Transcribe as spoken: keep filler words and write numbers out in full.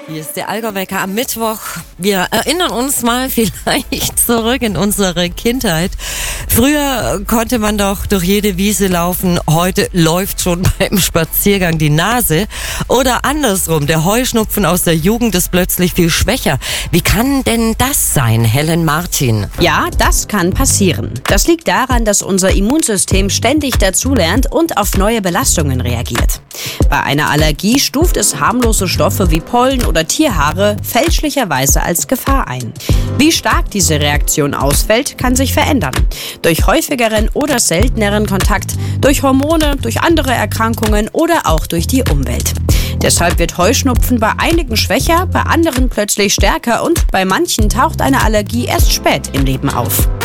Hier ist der Allgäu-Wecker am Mittwoch. Wir erinnern uns mal vielleicht zurück in unsere Kindheit. Früher konnte man doch durch jede Wiese laufen. Heute läuft schon beim Spaziergang die Nase. Oder andersrum, der Heuschnupfen aus der Jugend ist plötzlich viel schwächer. Wie kann denn das sein, Helen Martin? Ja, das kann passieren. Das liegt daran, dass unser Immunsystem ständig dazulernt und auf neue Belastungen reagiert. Bei einer Allergie stuft es harmlose Stoffe wie Pollen oder Tierhaare fälschlicherweise als Gefahr ein. Wie stark diese Reaktion ausfällt, kann sich verändern. Durch häufigeren oder selteneren Kontakt, durch Hormone, durch andere Erkrankungen oder auch durch die Umwelt. Deshalb wird Heuschnupfen bei einigen schwächer, bei anderen plötzlich stärker und bei manchen taucht eine Allergie erst spät im Leben auf.